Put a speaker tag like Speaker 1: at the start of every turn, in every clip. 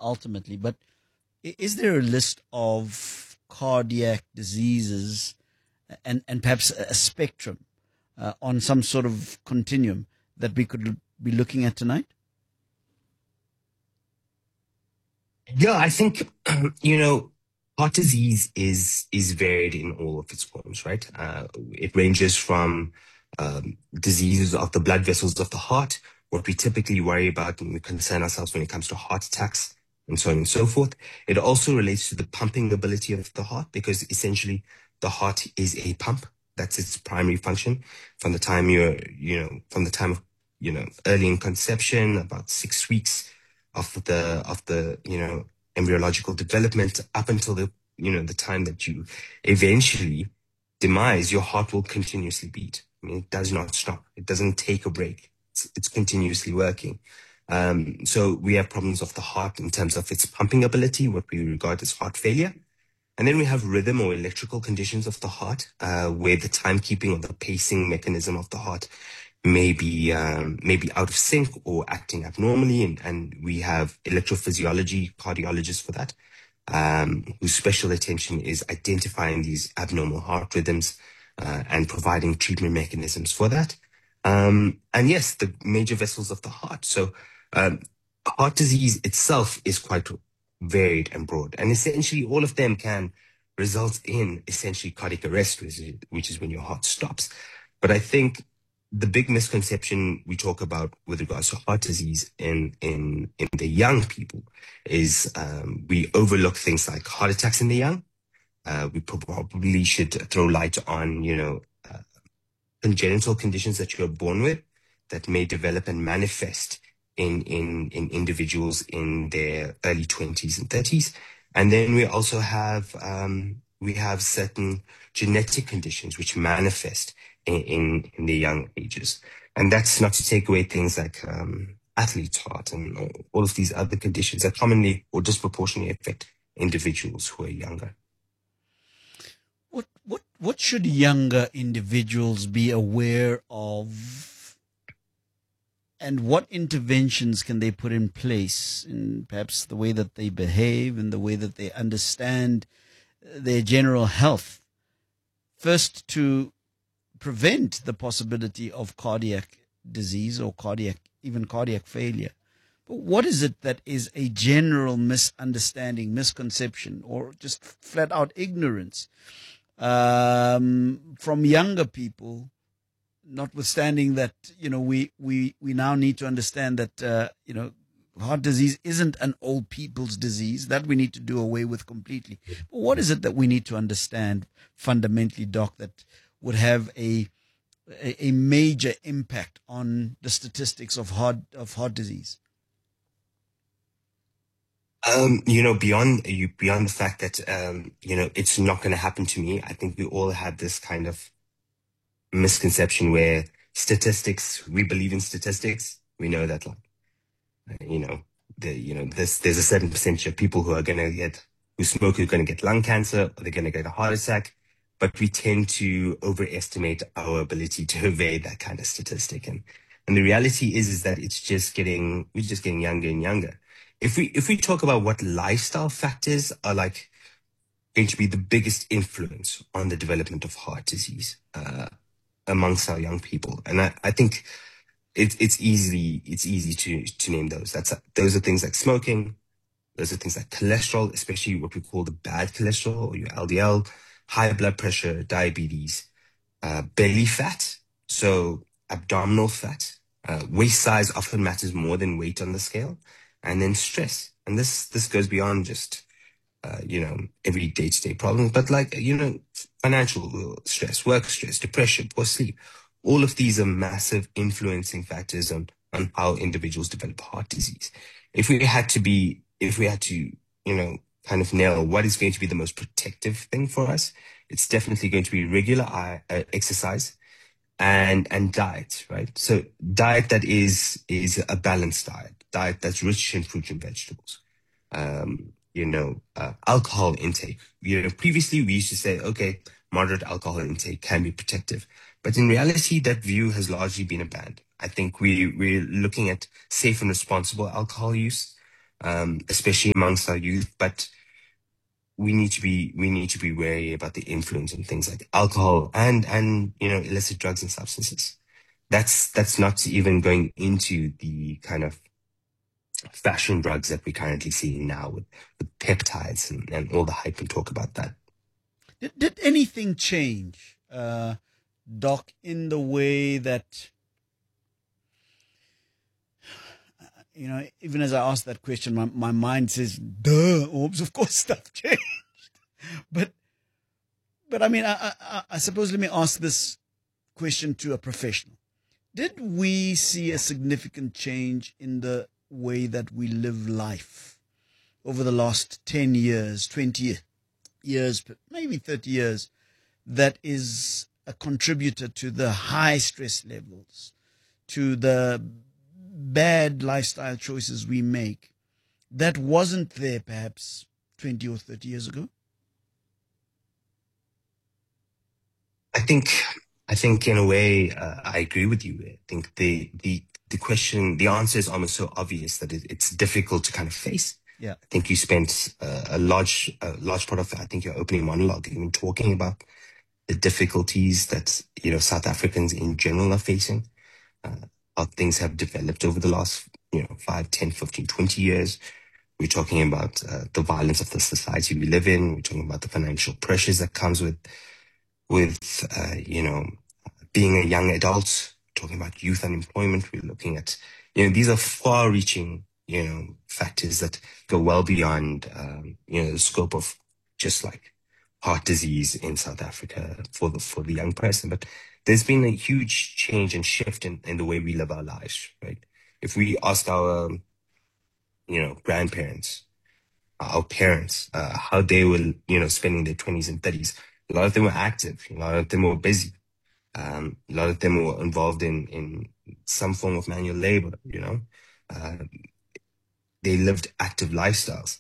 Speaker 1: ultimately. But is there a list of cardiac diseases and perhaps a spectrum on some sort of continuum that we could be looking at tonight?
Speaker 2: Yeah, I think heart disease is varied in all of its forms, right? It ranges from diseases of the blood vessels of the heart, what we typically worry about and we concern ourselves when it comes to heart attacks and so on and so forth. It also relates to the pumping ability of the heart because essentially the heart is a pump. That's its primary function from the time from the time of, early in conception, about 6 weeks of the embryological development up until the time that you eventually demise. Your heart will continuously beat. I mean, it does not stop. It doesn't take a break. It's continuously working. So we have problems of the heart in terms of its pumping ability, what we regard as heart failure. And then we have rhythm or electrical conditions of the heart, where the timekeeping or the pacing mechanism of the heart maybe out of sync or acting abnormally, and we have electrophysiology cardiologists for that, whose special attention is identifying these abnormal heart rhythms and providing treatment mechanisms for that. And yes, the major vessels of the heart. So heart disease itself is quite varied and broad, and essentially all of them can result in essentially cardiac arrest, which is when your heart stops. But I think the big misconception we talk about with regards to heart disease in the young people is we overlook things like heart attacks in the young. We probably should throw light on, congenital conditions that you're born with that may develop and manifest in individuals in their early 20s and 30s. And then we have certain genetic conditions which manifest in the young ages. And that's not to take away things like athlete's heart and all of these other conditions that commonly or disproportionately affect individuals who are younger.
Speaker 1: What should younger individuals be aware of, and what interventions can they put in place in perhaps the way that they behave and the way that they understand their general health, first to prevent the possibility of cardiac disease or even cardiac failure? But what is it that is a general misunderstanding, misconception, or just flat out ignorance from younger people, notwithstanding that, we now need to understand that, heart disease isn't an old people's disease that we need to do away with completely. But what is it that we need to understand fundamentally, Doc, that would have a major impact on the statistics of heart disease?
Speaker 2: Beyond the fact that it's not going to happen to me, I think we all have this kind of misconception where we believe in statistics. We know that, there's a certain percentage of people who smoke, who are going to get lung cancer, or they're going to get a heart attack. But we tend to overestimate our ability to evade that kind of statistic. And the reality is that we're just getting younger and younger. If we talk about what lifestyle factors are like going to be the biggest influence on the development of heart disease amongst our young people, and I think it's easy to name those. Those are things like smoking. Those are things like cholesterol, especially what we call the bad cholesterol or your LDL, high blood pressure, diabetes, belly fat, so abdominal fat, waist size often matters more than weight on the scale. And then stress. And this goes beyond just, every day-to-day problems, but financial stress, work stress, depression, poor sleep. All of these are massive influencing factors on how individuals develop heart disease. If we had to, kind of nail what is going to be the most protective thing for us, it's definitely going to be regular exercise and diet, right? So diet that is a balanced diet that's rich in fruit and vegetables. Alcohol intake. Previously we used to say, okay, moderate alcohol intake can be protective, but in reality, that view has largely been abandoned. I think we're looking at safe and responsible alcohol use. especially amongst our youth. But we need to be wary about the influence of things like alcohol and illicit drugs and substances. That's not even going into the kind of fashion drugs that we're currently seeing now with peptides and all the hype and talk about that.
Speaker 1: Did anything change, Doc, in the way that, even as I ask that question, my mind says, duh, Orbs, of course stuff changed. But I mean, I suppose let me ask this question to a professional. Did we see a significant change in the way that we live life over the last 10 years, 20 years, maybe 30 years, that is a contributor to the high stress levels, to the bad lifestyle choices we make, that wasn't there perhaps 20 or 30 years ago?
Speaker 2: I think in a way, I agree with you. I think the question, the answer is almost so obvious that it's difficult to kind of face.
Speaker 1: Yeah.
Speaker 2: I think you spent a large part of, I think, your opening monologue even talking about the difficulties that, South Africans in general are facing, how things have developed over the last, 5, 10, 15, 20 years. We're talking about the violence of the society we live in. We're talking about the financial pressures that comes with being a young adult, talking about youth unemployment. We're looking at, these are far-reaching, factors that go well beyond, the scope of just like heart disease in South Africa for the young person. But there's been a huge change and shift in the way we live our lives, right? If we ask our, grandparents, our parents, how they were, spending their 20s and 30s, a lot of them were active. A lot of them were busy. A lot of them were involved in some form of manual labor, they lived active lifestyles.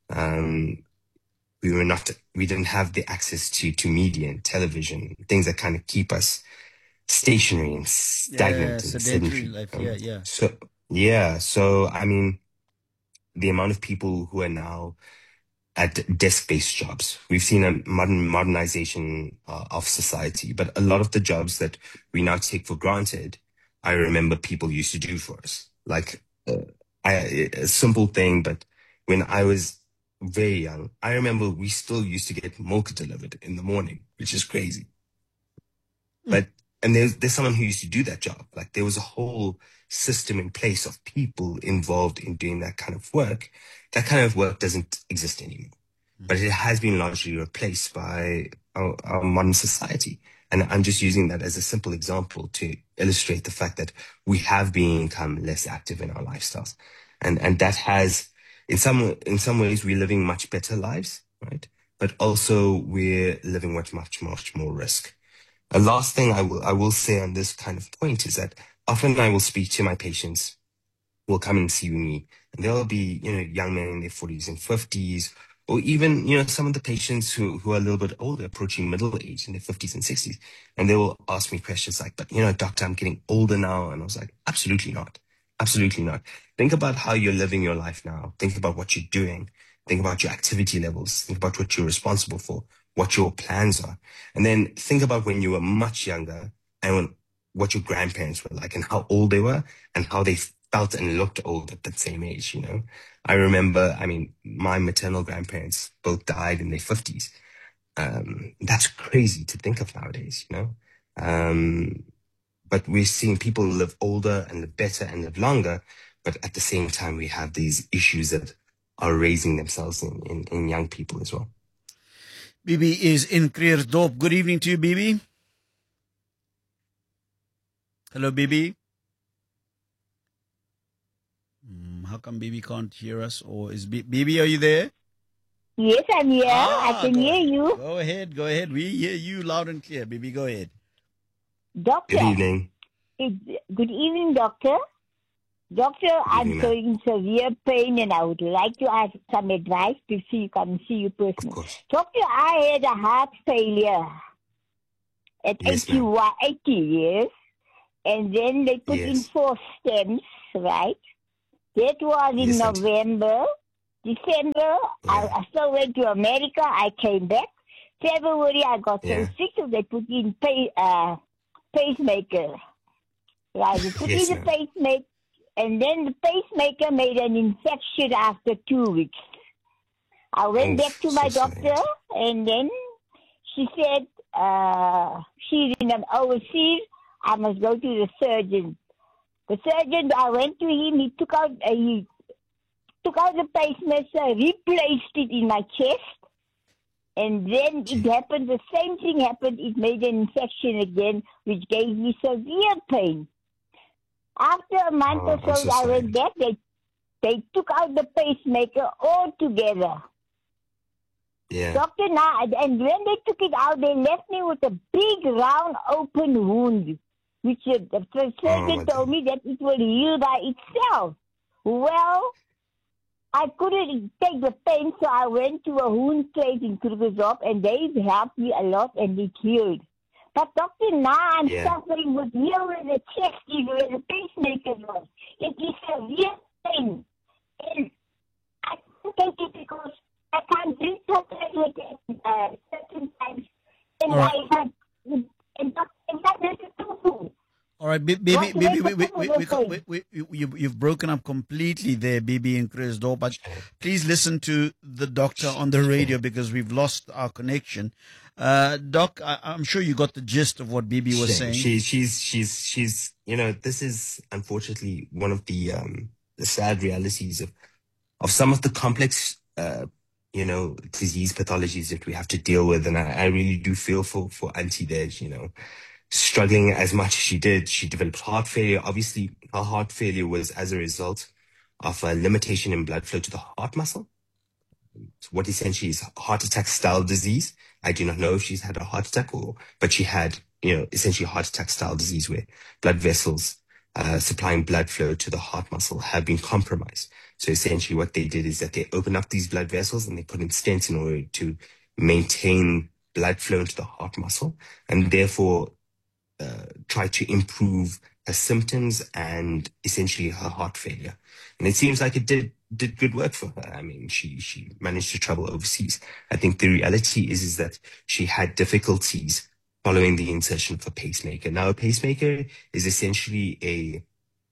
Speaker 2: We didn't have the access to media and television, things that kind of keep us stationary and stagnant and sedentary.
Speaker 1: Life.
Speaker 2: So, I mean, the amount of people who are now at desk-based jobs. We've seen a modernization of society, but a lot of the jobs that we now take for granted, I remember people used to do for us. Like a simple thing, but when I was very young, I remember we still used to get milk delivered in the morning, which is crazy. And there's someone who used to do that job. Like there was a whole system in place of people involved in doing that kind of work. That kind of work doesn't exist anymore, but it has been largely replaced by our modern society. And I'm just using that as a simple example to illustrate the fact that we have become less active in our lifestyles. And that has, in some ways, we're living much better lives, right? But also we're living with much more risk. A last thing I will say on this kind of point is that often I will speak to my patients who will come and see me, and they'll be, young men in their 40s and 50s, or even, some of the patients who are a little bit older, approaching middle age in their 50s and 60s. And they will ask me questions like, but, doctor, I'm getting older now. And I was like, absolutely not. Absolutely not. Think about how you're living your life now. Think about what you're doing. Think about your activity levels. Think about what you're responsible for, what your plans are. And then think about when you were much younger and what your grandparents were like and how old they were and how they felt and looked old at that same age, I remember, my maternal grandparents both died in their 50s. That's crazy to think of nowadays, but we're seeing people live older and live better and live longer. But at the same time, we have these issues that are raising themselves in young people as well.
Speaker 1: Bibi is in Krugersdorp. Good evening to you, Bibi. Hello, Bibi. How come Bibi can't hear us? Or is Bibi, are you there?
Speaker 3: Yes, I'm here. I can hear you.
Speaker 1: Go ahead. We hear you loud and clear. Bibi, go ahead.
Speaker 3: Doctor.
Speaker 2: Good evening.
Speaker 3: Good evening, doctor. Doctor, I'm in severe pain and I would like to ask some advice to come see you personally.
Speaker 2: Of course.
Speaker 3: Doctor, I had a heart failure at 80 years. And then they put in 4 stents, right? That was in
Speaker 2: Yes, Auntie.
Speaker 3: November. December, I still went to America. I came back. February, I got so sick, so they put in pacemaker. Yeah, they put
Speaker 2: Yes,
Speaker 3: in the
Speaker 2: ma'am.
Speaker 3: pacemaker, and then the pacemaker made an infection after 2 weeks. I went back to my
Speaker 2: so sorry,
Speaker 3: doctor,
Speaker 2: Auntie.
Speaker 3: and then she said she's in an overseas. I must go to the surgeon. The surgeon, I went to him. He took out the pacemaker, replaced it in my chest, and then it happened. The same thing happened. It made an infection again, which gave me severe pain. After a month or
Speaker 2: I'm
Speaker 3: so,
Speaker 2: so
Speaker 3: I
Speaker 2: sorry.
Speaker 3: went back. They took out the pacemaker altogether.
Speaker 2: Yeah.
Speaker 3: Doctor, and when they took it out, they left me with a big, round, open wound, which the surgeon told me that it will heal by itself. Well, I couldn't take the pain, so I went to a wound place in Krugersdorp, and they helped me a lot, and it healed. But doctor, now I'm suffering with here where the chest is, where the pacemaker was. It is severe pain. And I can't take it because I can't drink chocolate at certain times. And
Speaker 1: All right.
Speaker 3: and doctor, that's too full.
Speaker 1: All right, Bibi, you've broken up completely there, Bibi and Chris Door, but please listen to the doctor on the radio because we've lost our connection. Doc, I'm sure you got the gist of what Bibi was saying.
Speaker 2: She's, this is unfortunately one of the sad realities of some of the complex, disease pathologies that we have to deal with. And I really do feel for Auntie there, struggling as much as she did. She developed heart failure. Obviously, her heart failure was as a result of a limitation in blood flow to the heart muscle. What essentially is heart attack style disease. I do not know if she's had a heart attack but she had, essentially heart attack style disease where blood vessels supplying blood flow to the heart muscle have been compromised. So essentially what they did is that they opened up these blood vessels and they put in stents in order to maintain blood flow into the heart muscle and therefore try to improve her symptoms and essentially her heart failure. And it seems like it did good work for her. I mean, she managed to travel overseas. I think the reality is that she had difficulties following the insertion of a pacemaker. Now, a pacemaker is essentially a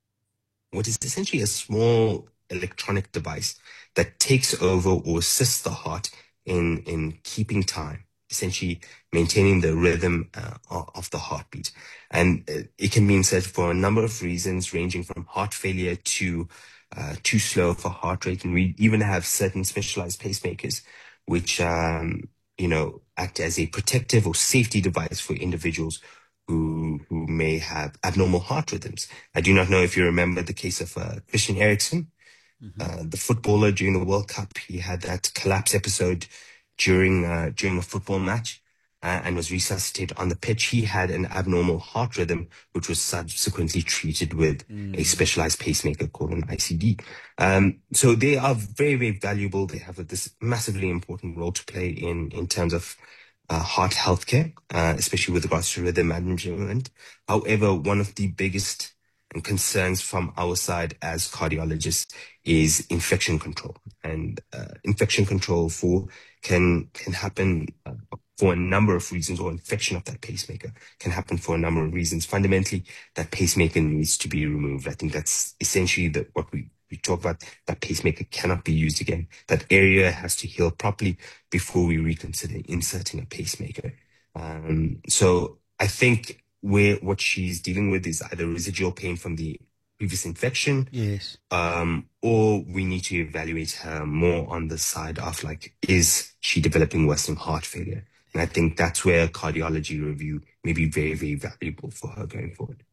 Speaker 2: small electronic device that takes over or assists the heart in keeping time, essentially maintaining the rhythm of the heartbeat. And it can be inserted for a number of reasons, ranging from heart failure to too slow for heart rate. And we even have certain specialized pacemakers, which, act as a protective or safety device for individuals who may have abnormal heart rhythms. I do not know if you remember the case of Christian Eriksen, the footballer during the World Cup. He had that collapse episode during a football match and was resuscitated on the pitch. He had an abnormal heart rhythm, which was subsequently treated with a specialized pacemaker called an ICD. So they are very, very valuable. They have this massively important role to play in terms of heart healthcare, especially with regards to rhythm management. However, one of the biggest concerns from our side as cardiologists is infection control. And infection control can happen for a number of reasons, or infection of that pacemaker can happen for a number of reasons. Fundamentally, that pacemaker needs to be removed. I think that's essentially what we talk about. That pacemaker cannot be used again. That area has to heal properly before we reconsider inserting a pacemaker. So I think what she's dealing with is either residual pain from the previous infection,
Speaker 1: Yes,
Speaker 2: or we need to evaluate her more on the side of is she developing worsening heart failure? And I think that's where a cardiology review may be very, very valuable for her going forward.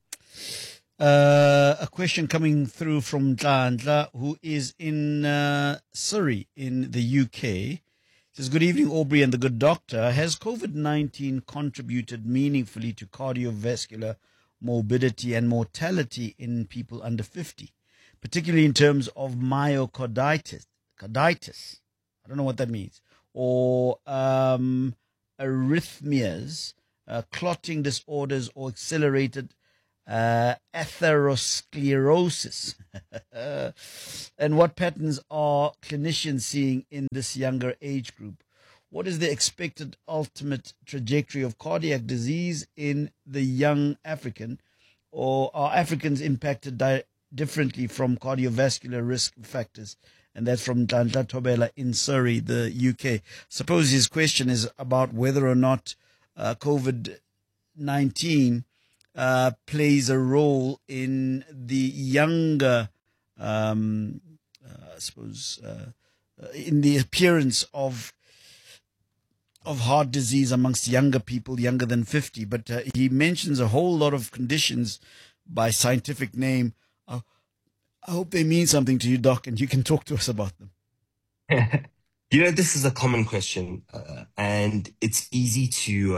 Speaker 1: a question coming through from Ndla, who is in Surrey in the UK. Says, good evening, Aubrey and the good doctor. Has COVID-19 contributed meaningfully to cardiovascular morbidity and mortality in people under 50, particularly in terms of myocarditis? I don't know what that means. Or arrhythmias, clotting disorders, or accelerated atherosclerosis. And what patterns are clinicians seeing in this younger age group? What is the expected ultimate trajectory of cardiac disease in the young African? Or are Africans impacted differently from cardiovascular risk factors? And that's from Dantla Tobela in Surrey, the UK. Suppose his question is about whether or not COVID-19 plays a role in the younger, in the appearance of heart disease amongst younger people, younger than 50. But he mentions a whole lot of conditions by scientific name. I hope they mean something to you, Doc, and you can talk to us about them.
Speaker 2: This is a common question, and it's easy to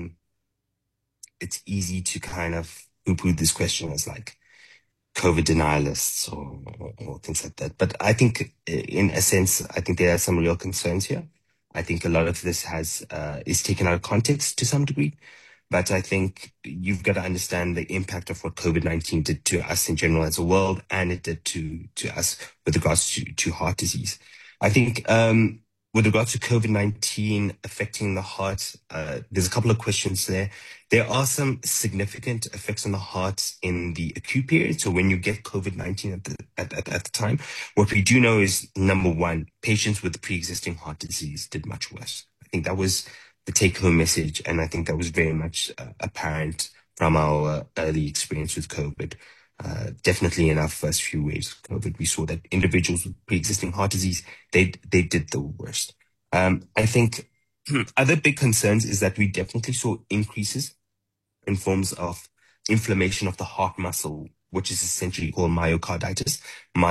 Speaker 2: kind of poo-poo this question as like COVID denialists or things like that. But I think, in a sense, I think there are some real concerns here. I think a lot of this is taken out of context to some degree. But I think you've got to understand the impact of what COVID-19 did to us in general as a world, and it did to us with regards to heart disease. I think with regards to COVID-19 affecting the heart, there's a couple of questions there. There are some significant effects on the heart in the acute period. So when you get COVID-19 at the time, what we do know is, number one, patients with pre-existing heart disease did much worse. I think that was the take-home message, and I think that was very much apparent from our early experience with COVID. Definitely in our first few waves of COVID, we saw that individuals with pre-existing heart disease, they did the worst. I think other big concerns is that we definitely saw increases in forms of inflammation of the heart muscle, which is essentially called myocarditis.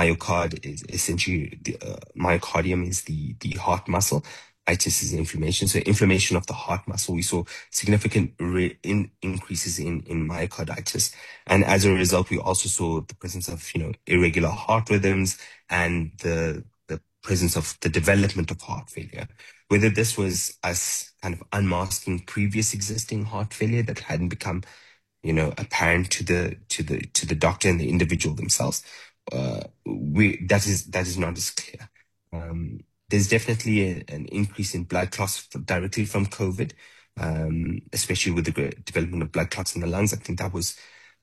Speaker 2: Myocardium is the heart muscle. Itis is inflammation. So inflammation of the heart muscle, we saw significant increases in myocarditis. And as a result, we also saw the presence of, irregular heart rhythms and the presence of the development of heart failure. Whether this was us kind of unmasking previous existing heart failure that hadn't become, apparent to the doctor and the individual themselves, that is not as clear. There's definitely an increase in blood clots directly from COVID, especially with the development of blood clots in the lungs. I think that was,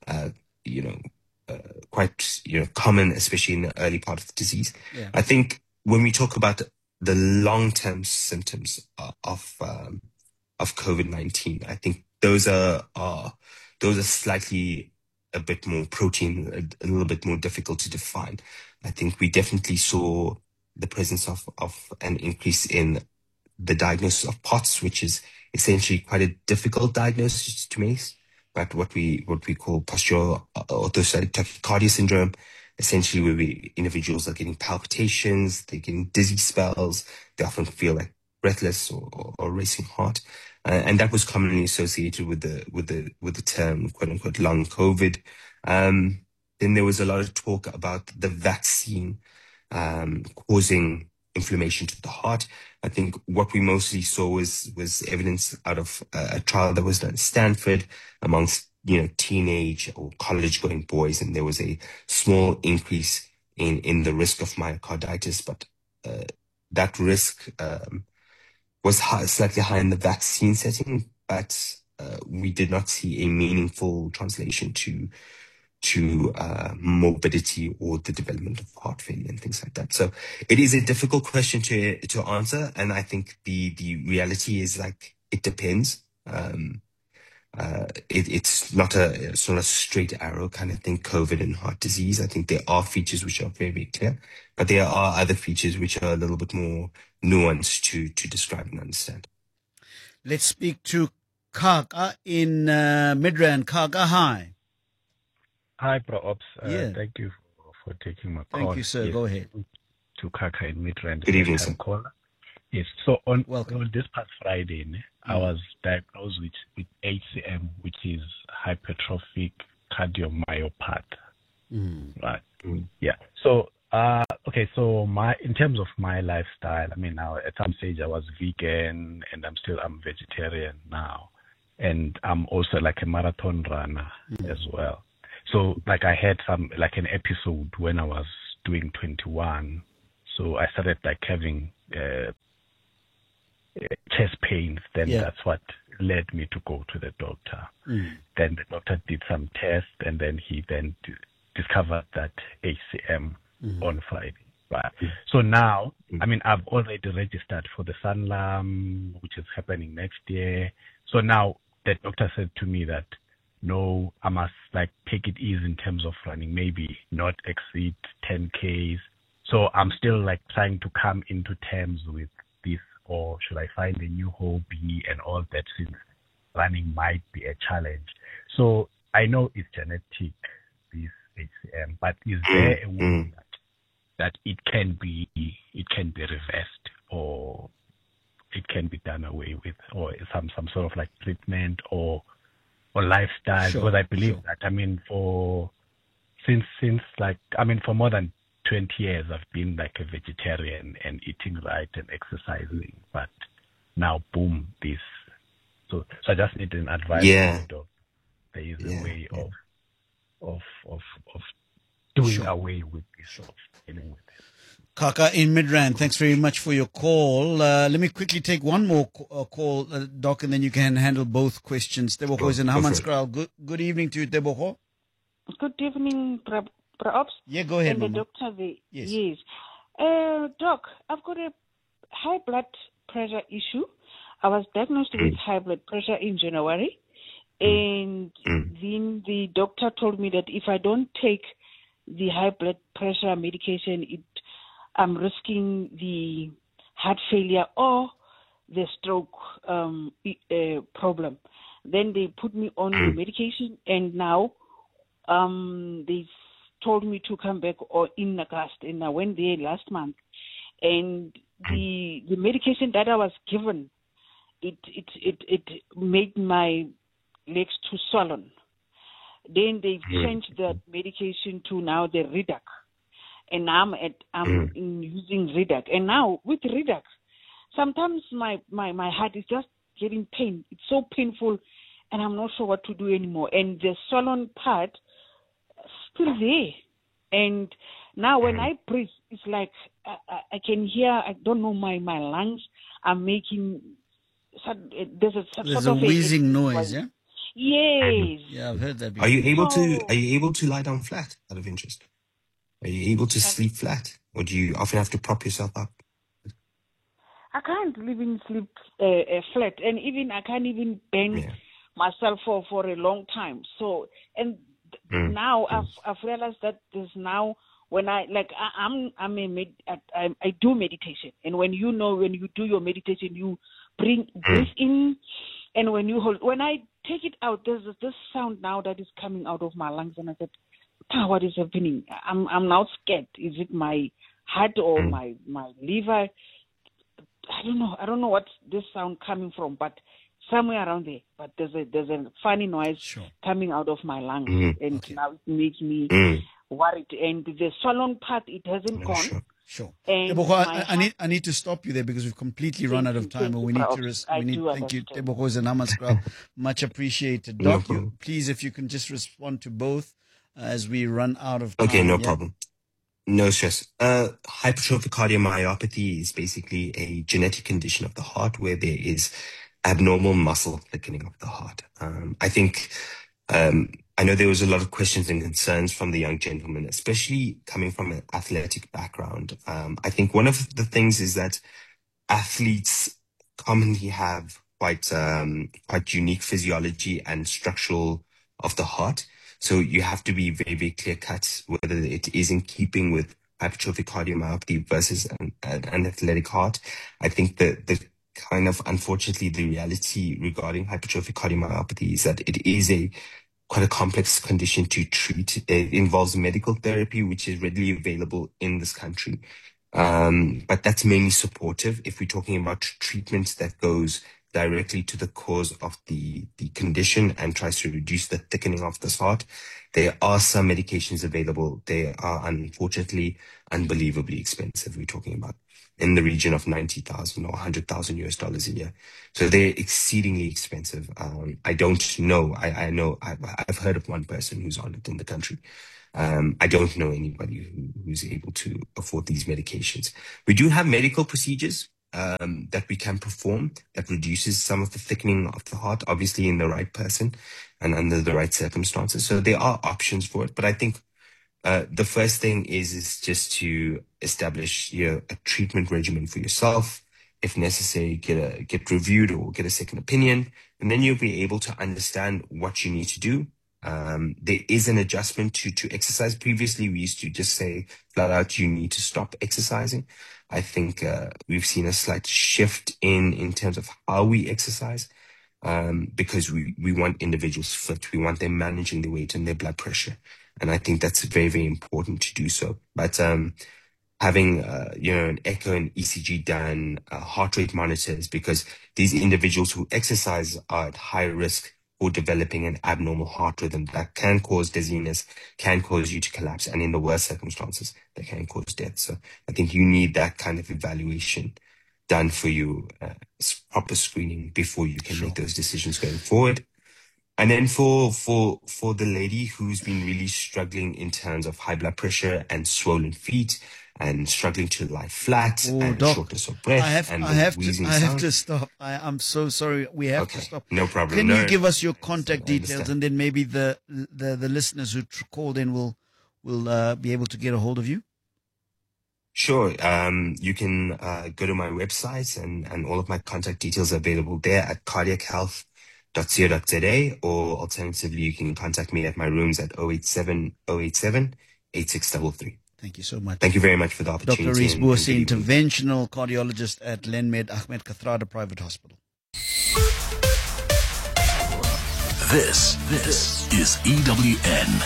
Speaker 2: quite, common, especially in the early part of the disease.
Speaker 1: Yeah.
Speaker 2: I think when we talk about the long-term symptoms of COVID-19, I think those are slightly a bit more protein, a little bit more difficult to define. I think we definitely saw the presence of an increase in the diagnosis of POTS, which is essentially quite a difficult diagnosis to make, but what we call postural orthostatic tachycardia syndrome, essentially where individuals are getting palpitations, they're getting dizzy spells, they often feel like breathless or racing heart, and that was commonly associated with the term quote unquote long COVID. Then there was a lot of talk about the vaccine causing inflammation to the heart. I think what we mostly saw was evidence out of a trial that was done at Stanford amongst teenage or college-going boys, and there was a small increase in the risk of myocarditis, but that risk was slightly high in the vaccine setting, but we did not see a meaningful translation to morbidity or the development of heart failure and things like that. So it is a difficult question to answer, and I think the reality is like it depends. It's not a straight arrow kind of thing, COVID and heart disease. I think there are features which are very, very clear, but there are other features which are a little bit more nuanced to describe and understand.
Speaker 1: Let's speak to Kaka in Midrand. Kaka, hi.
Speaker 4: Hi, Pro Ops.
Speaker 1: Yeah.
Speaker 4: Thank you for taking my call.
Speaker 1: Thank you, sir.
Speaker 4: Yes,
Speaker 1: Go ahead.
Speaker 4: To Kaka in Midrand.
Speaker 2: Good evening, sir.
Speaker 4: Caller. Yes. So on
Speaker 1: Welcome.
Speaker 4: this past Friday, I was diagnosed with HCM, which is hypertrophic cardiomyopathy. Right. Yeah. So so in terms of my lifestyle, I mean, now at some stage I was vegan, and I'm vegetarian now, and I'm also like a marathon runner as well. So like I had an episode when I was doing 21. So I started like having chest pains. Then that's what led me to go to the doctor. Then the doctor did some tests, and then he discovered that HCM on Friday. Right. So now, I mean, I've already registered for the Sanlam, which is happening next year. So now the doctor said to me that, no, I must like take it easy in terms of running, maybe not exceed 10Ks. So I'm still like trying to come into terms with this, or should I find a new hobby and all that, since running might be a challenge. So I know it's genetic, this HCM, but is there a way that it can be reversed, or it can be done away with, or some sort of like treatment or lifestyle? Because I believe that, I mean, since for more than 20 years I've been like a vegetarian and eating right and exercising, but now boom, this. So I just need an advice.
Speaker 2: Yeah.
Speaker 4: There is a way of doing away with this, of dealing with it.
Speaker 1: Kaka in Midrand, thanks very much for your call. Let me quickly take one more call, Doc, and then you can handle both questions. Teboho is in Hammanskraal. Good evening to you, Teboho.
Speaker 5: Good evening, Ops.
Speaker 1: Yeah, go ahead,
Speaker 5: and the
Speaker 1: Mama.
Speaker 5: doctor.
Speaker 1: Yes.
Speaker 5: Doc, I've got a high blood pressure issue. I was diagnosed with high blood pressure in January, and then the doctor told me that if I don't take the high blood pressure medication, I'm risking the heart failure or the stroke problem. Then they put me on the medication, and now they told me to come back in August, and I went there last month, and the medication that I was given, it made my legs too swollen. Then they've changed the medication to now the Redac, and I'm using Redac. And now with Redac, sometimes my heart is just getting pain. It's so painful, and I'm not sure what to do anymore. And the swollen part still there. And now when I breathe, it's like I can hear. I don't know, my lungs are making. There's a
Speaker 1: wheezing noise, yeah?
Speaker 5: Yes.
Speaker 1: Yeah, I've heard that before.
Speaker 2: Are you able to lie down flat, out of interest? Are you able to sleep flat, or do you often have to prop yourself up?
Speaker 5: I can't even sleep flat, and even I can't even bend myself for a long time. So, and now I've realized that there's now when I do meditation, and when you do your meditation, you breathe in, and when I take it out, there's this sound now that is coming out of my lungs, and I said, what is happening? I'm now scared. Is it my heart or my liver? I don't know what's this sound coming from, but somewhere around there. But there's a funny noise coming out of my lungs, and now it makes me worried. And the swollen part, it hasn't gone.
Speaker 1: Sure.
Speaker 5: And
Speaker 1: I need to stop you there because we've completely run out of time, and we need to thank you, Teboho in Hammanskraal. Much appreciated. Doc, please, if you can just respond to both as we run out of time.
Speaker 2: Okay, no problem. No stress. Hypertrophic cardiomyopathy is basically a genetic condition of the heart where there is abnormal muscle thickening of the heart. I think I know there was a lot of questions and concerns from the young gentleman, especially coming from an athletic background. I think one of the things is that athletes commonly have quite unique physiology and structural of the heart. So you have to be very, very clear cut whether it is in keeping with hypertrophic cardiomyopathy versus an athletic heart. I think that the kind of, unfortunately, the reality regarding hypertrophic cardiomyopathy is that it is quite a complex condition to treat. It involves medical therapy, which is readily available in this country. But that's mainly supportive. If we're talking about treatment that goes directly to the cause of the condition and tries to reduce the thickening of this heart. There are some medications available. They are unfortunately unbelievably expensive. We're talking about in the region of 90,000 or 100,000 US dollars a year. So they're exceedingly expensive. I don't know. I know I've heard of one person who's on it in the country. I don't know anybody who's able to afford these medications. We do have medical procedures that we can perform that reduces some of the thickening of the heart, obviously in the right person and under the right circumstances. So there are options for it. But I think the first thing is just to establish a treatment regimen for yourself. If necessary, get reviewed or get a second opinion, and then you'll be able to understand what you need to do. There is an adjustment to exercise. Previously, we used to just say flat out, you need to stop exercising. I think we've seen a slight shift in terms of how we exercise, because we want individuals fit. We want them managing their weight and their blood pressure. And I think that's very, very important to do so. But having an echo and ECG done, heart rate monitors, because these individuals who exercise are at high risk for developing an abnormal heart rhythm that can cause dizziness, can cause you to collapse, and in the worst circumstances, that can cause death. So I think you need that kind of evaluation done for you, proper screening before you can make those decisions going forward. And then for the lady who's been really struggling in terms of high blood pressure and swollen feet and struggling to lie flat and
Speaker 1: Doc,
Speaker 2: shortness of breath
Speaker 1: I have to stop. I'm so sorry. We have to stop.
Speaker 2: No problem.
Speaker 1: Can you give us your contact details, and then maybe the listeners who called in will be able to get a hold of you?
Speaker 2: Sure. You can go to my website, and all of my contact details are available there at cardiachealth.co.za, or alternatively, you can contact me at my rooms at 087-087-8633.
Speaker 1: Thank you so much.
Speaker 2: Thank you very much for the opportunity.
Speaker 1: Dr. Rhys Boosie, interventional cardiologist at Lenmed Ahmed Kathrada Private Hospital.
Speaker 6: This is EWN.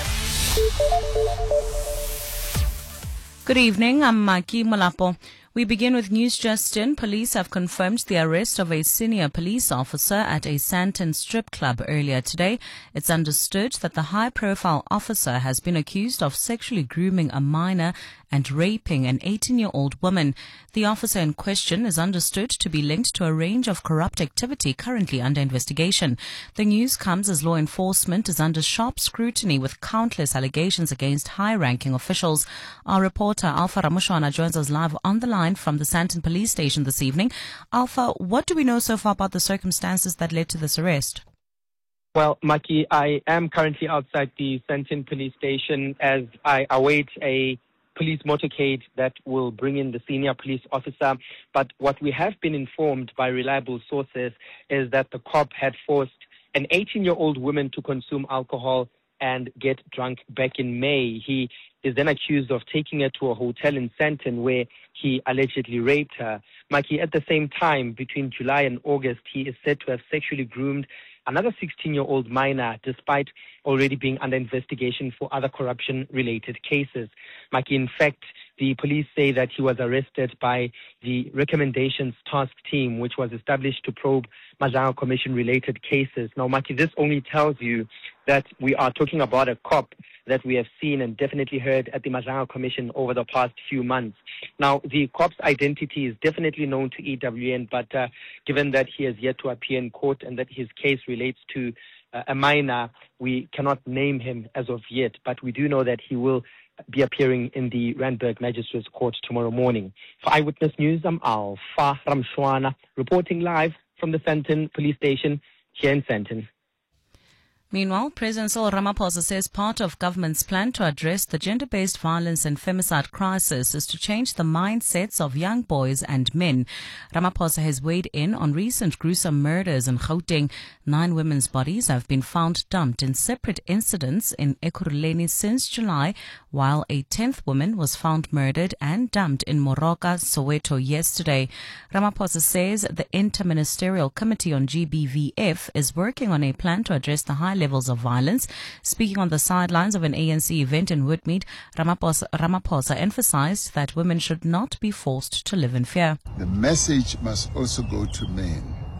Speaker 7: Good evening, I'm Maki Malapo. We begin with News Just In. Police have confirmed the arrest of a senior police officer at a Sandton strip club earlier today. It's understood that the high-profile officer has been accused of sexually grooming a minor and raping an 18-year-old woman. The officer in question is understood to be linked to a range of corrupt activity currently under investigation. The news comes as law enforcement is under sharp scrutiny with countless allegations against high-ranking officials. Our reporter Alpha Ramushwana joins us live on the line from the Sandton police station this evening. Alpha, what do we know so far about the circumstances that led to this arrest?
Speaker 8: Well, Maki, I am currently outside the Sandton police station as I await a police motorcade that will bring in the senior police officer. But what we have been informed by reliable sources is that the cop had forced an 18-year-old woman to consume alcohol and get drunk back in May. He is then accused of taking her to a hotel in Sandton where he allegedly raped her. Maki, at the same time, between July and August, he is said to have sexually groomed another 16-year-old minor, despite already being under investigation for other corruption-related cases. Maki, in fact, the police say that he was arrested by the Recommendations Task Team, which was established to probe Mazanga Commission-related cases. Now, Maki, this only tells you that we are talking about a cop that we have seen and definitely heard at the Mazanga Commission over the past few months. Now, the cop's identity is definitely known to EWN, but given that he has yet to appear in court and that his case relates to a minor, we cannot name him as of yet, but we do know that he will be appearing in the Randburg Magistrates Court tomorrow morning. For Eyewitness News, I'm Alpha Ramshwana, reporting live from the Sandton police station here in Sandton.
Speaker 7: Meanwhile, President Cyril Ramaphosa says part of government's plan to address the gender-based violence and femicide crisis is to change the mindsets of young boys and men. Ramaphosa has weighed in on recent gruesome murders in Gauteng. 9 women's bodies have been found dumped in separate incidents in Ekurhuleni since July, while a 10th woman was found murdered and dumped in Moroka, Soweto yesterday. Ramaphosa says the Interministerial Committee on GBVF is working on a plan to address the high levels of violence. Speaking on the sidelines of an ANC event in Woodmead, Ramaphosa emphasized that women should not be forced to live in fear.
Speaker 9: The message must also go to men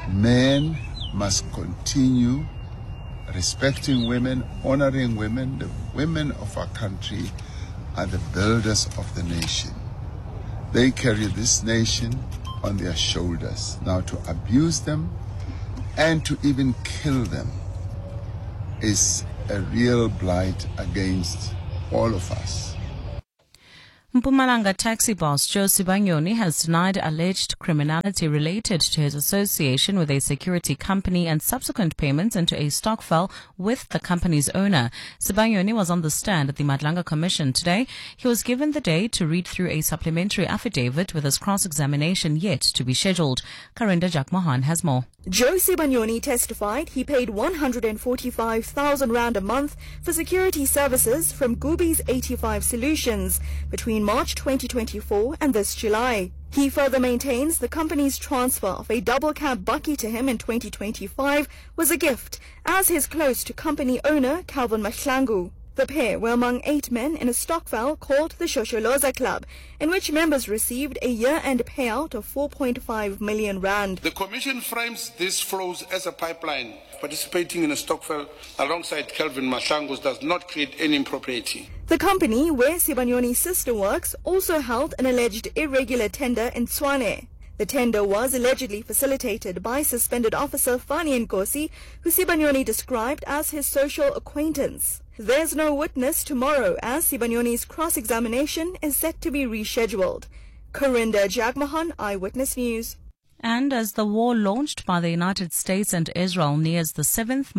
Speaker 9: Men must continue respecting women, honoring women. The women of our country are the builders of the nation. They carry this nation on their shoulders. Now, to abuse them and to even kill them is a real blight against all of us.
Speaker 7: Mpumalanga taxi boss Joe Sibanyoni has denied alleged criminality related to his association with a security company and subsequent payments into a stokvel with the company's owner. Sibanyoni was on the stand at the Madlanga Commission today. He was given the day to read through a supplementary affidavit with his cross-examination yet to be scheduled. Karinda Jagmohan has more.
Speaker 10: Joe Sibanyoni testified he paid 145,000 rand a month for security services from Gubi's 85 Solutions between March 2024 and this July. He further maintains the company's transfer of a double cab bakkie to him in 2025 was a gift, as his close to company owner Calvin Mahlangu. The pair were among 8 men in a stokvel called the Shosholoza Club, in which members received a year-end payout of 4.5 million rand.
Speaker 11: The Commission frames these flows as a pipeline. Participating in a stokvel alongside Calvin Mahlangu does not create any impropriety.
Speaker 10: The company, where Sibanyoni's sister works, also held an alleged irregular tender in Tshwane. The tender was allegedly facilitated by suspended officer Fani Nkosi, who Sibanyoni described as his social acquaintance. There's no witness tomorrow, as Sibanyoni's cross-examination is set to be rescheduled. Karinda Jagmohan, Eyewitness News.
Speaker 7: And as the war launched by the United States and Israel nears the seventh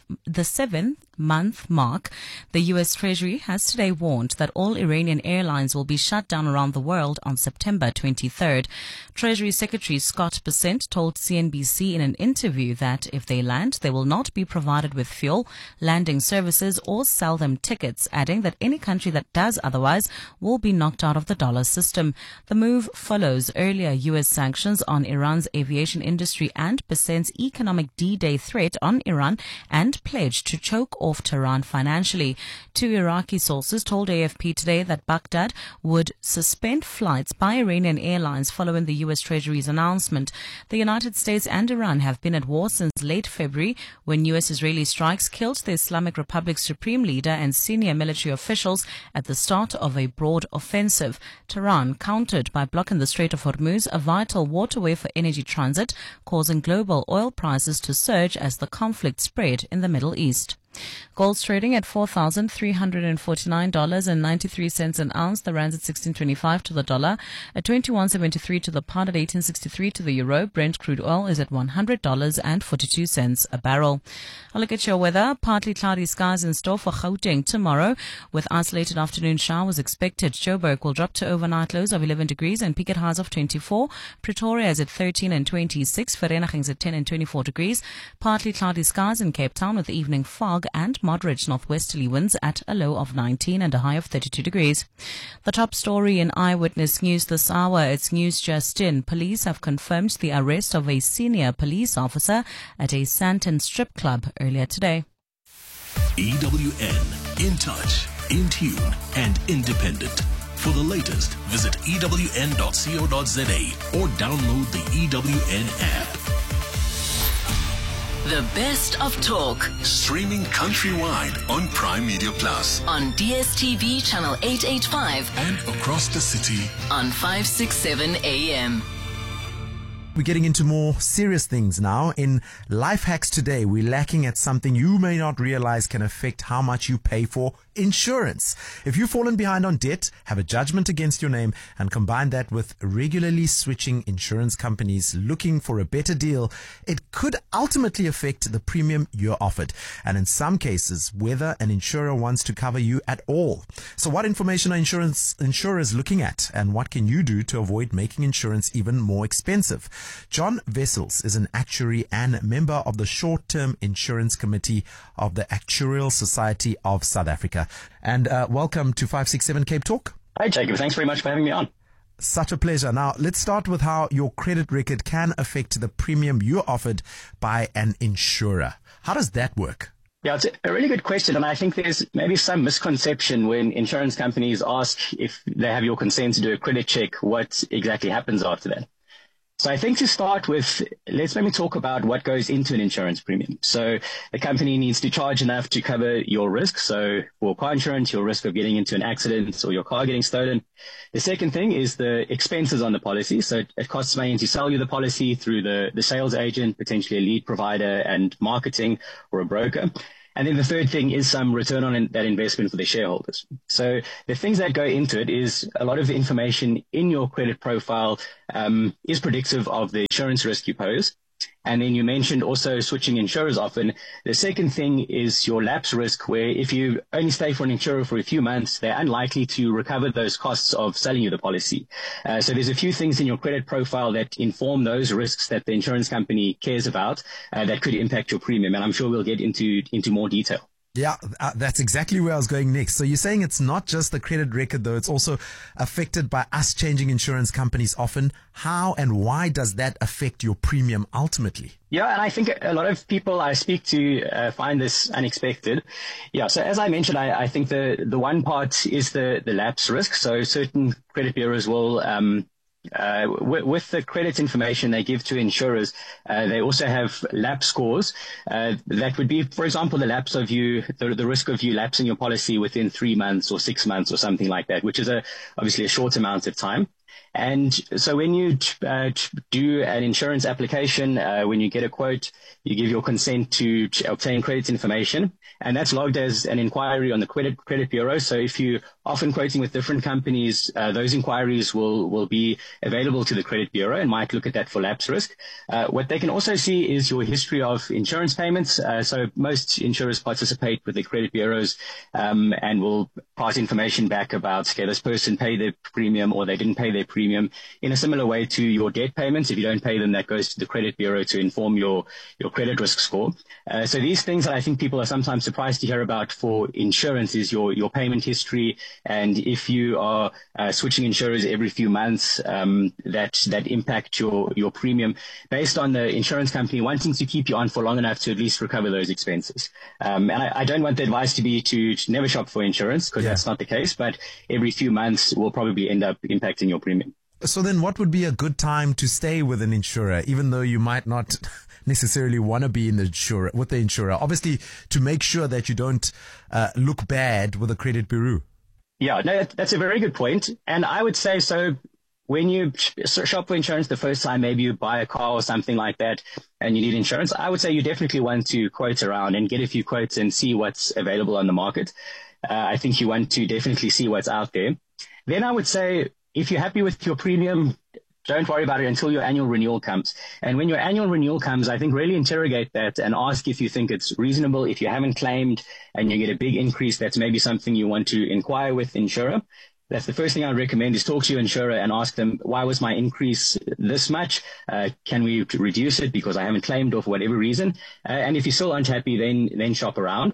Speaker 7: month mark, the U.S. Treasury has today warned that all Iranian airlines will be shut down around the world on September 23rd. Treasury Secretary Scott Bessent told CNBC in an interview that if they land, they will not be provided with fuel, landing services, or sell them tickets, adding that any country that does otherwise will be knocked out of the dollar system. The move follows earlier U.S. sanctions on Iran's aviation industry and Bessent's economic D-Day threat on Iran and pledge to choke off Tehran financially. 2 Iraqi sources told AFP today that Baghdad would suspend flights by Iranian airlines following the U.S. Treasury's announcement. The United States and Iran have been at war since late February when U.S.-Israeli strikes killed the Islamic Republic's supreme leader and senior military officials at the start of a broad offensive. Tehran countered by blocking the Strait of Hormuz, a vital waterway for energy transit, causing global oil prices to surge as the conflict spread in the Middle East. Gold's trading at $4,349.93 an ounce. The rand's at 16.25 to the dollar, at 21.73 to the pound, at 18.63 to the euro. Brent crude oil is at $100.42 a barrel. I'll look at your weather. Partly cloudy skies in store for Gauteng tomorrow, with isolated afternoon showers expected. Joburg will drop to overnight lows of 11 degrees and peak at highs of 24. Pretoria is at 13 and 26. Vereeniging is at 10 and 24 degrees. Partly cloudy skies in Cape Town with evening fog and moderate northwesterly winds at a low of 19 and a high of 32 degrees. The top story in Eyewitness News this hour, it's News Just In. Police have confirmed the arrest of a senior police officer at a Sandton strip club earlier today.
Speaker 6: EWN, in touch, in tune, and independent. For the latest, visit ewn.co.za or download the EWN app.
Speaker 12: The best of talk.
Speaker 6: Streaming countrywide on Prime Media Plus.
Speaker 12: On DSTV channel 885.
Speaker 6: And across the city.
Speaker 12: On 567 AM.
Speaker 13: We're getting into more serious things now. In Life Hacks today, we're lacking at something you may not realize can affect how much you pay for insurance. If you've fallen behind on debt, have a judgment against your name, and combine that with regularly switching insurance companies looking for a better deal, it could ultimately affect the premium you're offered, and in some cases, whether an insurer wants to cover you at all. So what information are insurers looking at, and what can you do to avoid making insurance even more expensive? John Wessels is an actuary and member of the Short-Term Insurance Committee of the Actuarial Society of South Africa. And welcome to 567 Cape Talk.
Speaker 14: Hi, Jacob. Thanks very much for having me on.
Speaker 13: Such a pleasure. Now, let's start with how your credit record can affect the premium you're offered by an insurer. How does that work?
Speaker 14: Yeah, it's a really good question. And I think there's maybe some misconception when insurance companies ask if they have your consent to do a credit check, what exactly happens after that. So I think to start with, let's maybe talk about what goes into an insurance premium. So the company needs to charge enough to cover your risk. So for car insurance, your risk of getting into an accident or your car getting stolen. The second thing is the expenses on the policy. So it costs money to sell you the policy through the sales agent, potentially a lead provider and marketing or a broker. And then the third thing is some return on that investment for the shareholders. So the things that go into it is a lot of information in your credit profile is predictive of the insurance risk you pose. And then you mentioned also switching insurers often. The second thing is your lapse risk, where if you only stay for an insurer for a few months, they're unlikely to recover those costs of selling you the policy. So there's a few things in your credit profile that inform those risks that the insurance company cares about that could impact your premium. And I'm sure we'll get into more detail.
Speaker 13: Yeah, that's exactly where I was going next. So you're saying it's not just the credit record, though. It's also affected by us changing insurance companies often. How and why does that affect your premium ultimately?
Speaker 14: Yeah, and I think a lot of people I speak to find this unexpected. Yeah, so as I mentioned, I think the one part is the lapse risk. So certain credit bureaus will with the credit information they give to insurers, they also have lapse scores. That would be, for example, the lapse of you, the risk of you lapsing your policy within 3 months or 6 months or something like that, which is obviously a short amount of time. And so when you do an insurance application, when you get a quote, you give your consent to obtain credit information, and that's logged as an inquiry on the credit bureau. So if you're often quoting with different companies, those inquiries will be available to the credit bureau and might look at that for lapse risk. What they can also see is your history of insurance payments. So most insurers participate with the credit bureaus and will pass information back about, okay, this person paid their premium or they didn't pay their premium, in a similar way to your debt payments. If you don't pay them, that goes to the credit bureau to inform your credit risk score. So these things that I think people are sometimes surprised to hear about for insurance is your payment history. And if you are switching insurers every few months, that impact your premium based on the insurance company wanting to keep you on for long enough to at least recover those expenses. And I don't want the advice to be to never shop for insurance, because that's not the case, but every few months will probably end up impacting your premium.
Speaker 13: So then what would be a good time to stay with an insurer, even though you might not necessarily want to be with the insurer? Obviously, to make sure that you don't look bad with a credit bureau.
Speaker 14: Yeah, no, that's a very good point. And I would say, so when you shop for insurance the first time, maybe you buy a car or something like that and you need insurance, I would say you definitely want to quote around and get a few quotes and see what's available on the market. I think you want to definitely see what's out there. Then I would say, if you're happy with your premium, don't worry about it until your annual renewal comes. And when your annual renewal comes, I think really interrogate that and ask if you think it's reasonable. If you haven't claimed and you get a big increase, that's maybe something you want to inquire with the insurer. That's the first thing I would recommend, is talk to your insurer and ask them, why was my increase this much? Can we reduce it because I haven't claimed or for whatever reason? And if you still aren't happy, then shop around.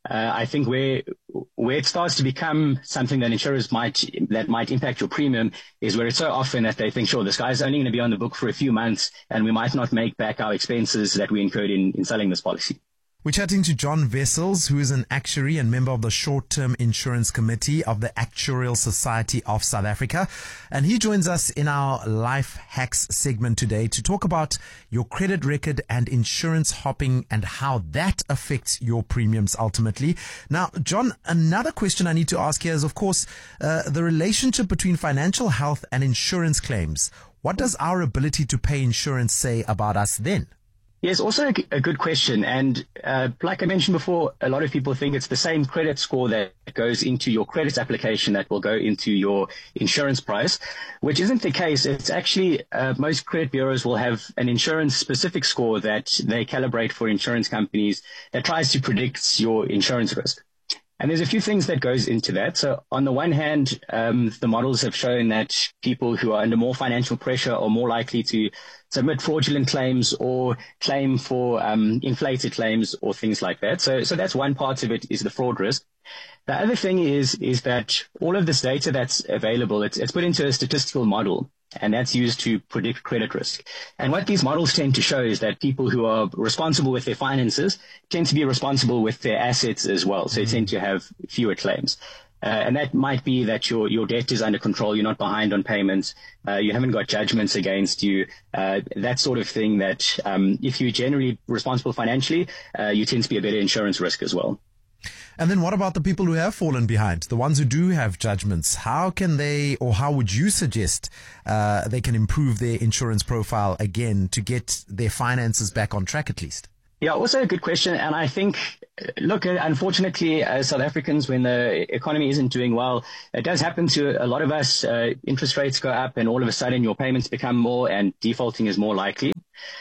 Speaker 14: I think where it starts to become something that insurers might impact your premium is where it's so often that they think, sure, this guy's only going to be on the book for a few months and we might not make back our expenses that we incurred in selling this policy.
Speaker 13: We're chatting to John Wessels, who is an actuary and member of the Short-Term Insurance Committee of the Actuarial Society of South Africa. And he joins us in our Life Hacks segment today to talk about your credit record and insurance hopping and how that affects your premiums ultimately. Now, John, another question I need to ask here is, of course, the relationship between financial health and insurance claims. What does our ability to pay insurance say about us then?
Speaker 14: Yes, also a good question. And like I mentioned before, a lot of people think it's the same credit score that goes into your credit application that will go into your insurance price, which isn't the case. It's actually most credit bureaus will have an insurance-specific score that they calibrate for insurance companies that tries to predict your insurance risk. And there's a few things that goes into that. So on the one hand, the models have shown that people who are under more financial pressure are more likely to submit fraudulent claims or claim for inflated claims or things like that. So that's one part of it, is the fraud risk. The other thing is that all of this data that's available, it's put into a statistical model, and that's used to predict credit risk. And what these models tend to show is that people who are responsible with their finances tend to be responsible with their assets as well. So they tend to have fewer claims. And that might be that your debt is under control. You're not behind on payments. You haven't got judgments against you. That sort of thing that, if you're generally responsible financially, you tend to be a better insurance risk as well.
Speaker 13: And then what about the people who have fallen behind, the ones who do have judgments? How can they, or how would you suggest they can improve their insurance profile again to get their finances back on track at least?
Speaker 14: Yeah, also a good question. And I think, look, unfortunately, as South Africans, when the economy isn't doing well, it does happen to a lot of us. Interest rates go up and all of a sudden your payments become more and defaulting is more likely.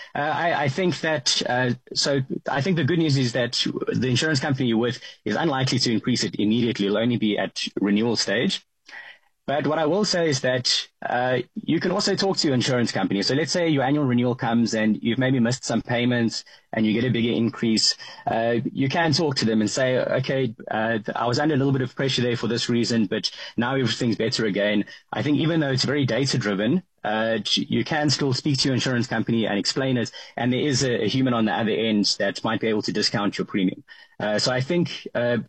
Speaker 14: I think that, so I think the good news is that the insurance company you're with is unlikely to increase it immediately. It'll only be at renewal stage. But what I will say is that you can also talk to your insurance company. So let's say your annual renewal comes and you've maybe missed some payments and you get a bigger increase. You can talk to them and say, okay, I was under a little bit of pressure there for this reason, but now everything's better again. I think even though it's very data driven, you can still speak to your insurance company and explain it. And there is a human on the other end that might be able to discount your premium. So I think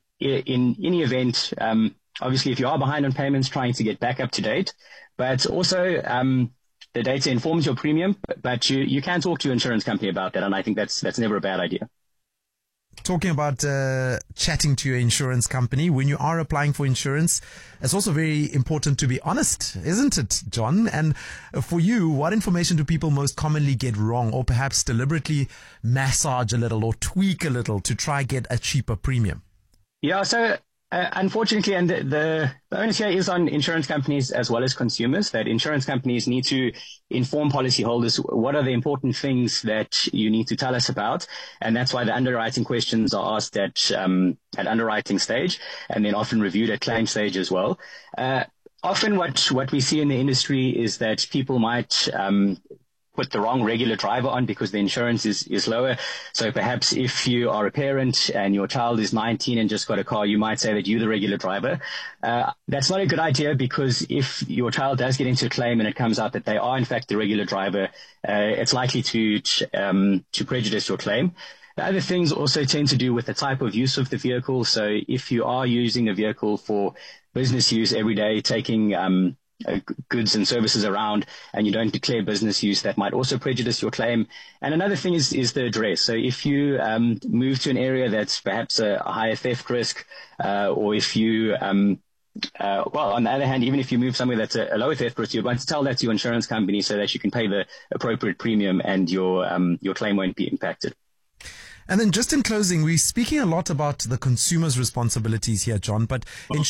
Speaker 14: in any event, obviously, if you are behind on payments, trying to get back up to date, but also the data informs your premium, but you can talk to your insurance company about that, and I think that's never a bad idea.
Speaker 13: Talking about chatting to your insurance company, when you are applying for insurance, it's also very important to be honest, isn't it, John? And for you, what information do people most commonly get wrong, or perhaps deliberately massage a little or tweak a little to try get a cheaper premium?
Speaker 14: Yeah, so unfortunately, and the onus here is on insurance companies as well as consumers, that insurance companies need to inform policyholders what are the important things that you need to tell us about. And that's why the underwriting questions are asked at underwriting stage and then often reviewed at claim stage as well. Often what we see in the industry is that people might put the wrong regular driver on because the insurance is lower. So perhaps if you are a parent and your child is 19 and just got a car, you might say that you're the regular driver. That's not a good idea, because if your child does get into a claim and it comes out that they are in fact the regular driver, it's likely to prejudice your claim. The other things also tend to do with the type of use of the vehicle. So if you are using a vehicle for business use every day, taking goods and services around, and you don't declare business use, that might also prejudice your claim. And another thing is the address. So if you move to an area that's perhaps a higher theft risk, or if you well, on the other hand, even if you move somewhere that's a lower theft risk, you're going to tell that to your insurance company so that you can pay the appropriate premium and your claim won't be impacted.
Speaker 13: And then just in closing, we're speaking a lot about the consumer's responsibilities here, John, but